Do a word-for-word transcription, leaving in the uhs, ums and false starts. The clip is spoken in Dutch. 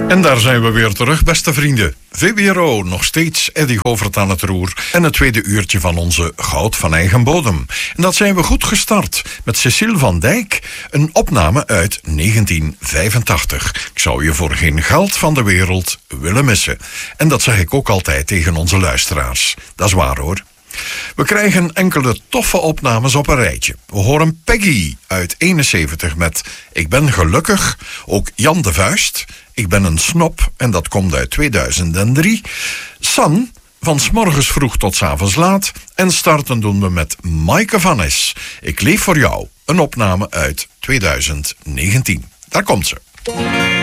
En daar zijn we weer terug, beste vrienden. V B R O, nog steeds Eddy Govert aan het roer. En het tweede uurtje van onze Goud van eigen bodem. En dat zijn we goed gestart met Cécile van Dijk. Een opname uit negentien vijfentachtig. Ik zou je voor geen geld van de wereld willen missen. En dat zeg ik ook altijd tegen onze luisteraars. Dat is waar hoor. We krijgen enkele toffe opnames op een rijtje. We horen Peggy uit eenenzeventig met Ik ben gelukkig. Ook Jan de Vuist. Ik ben een snop en dat komt uit tweeduizend drie. San van 's morgens vroeg tot 's avonds laat. En starten doen we met Maaike van Es. Ik leef voor jou. Een opname uit tweeduizend negentien. Daar komt ze.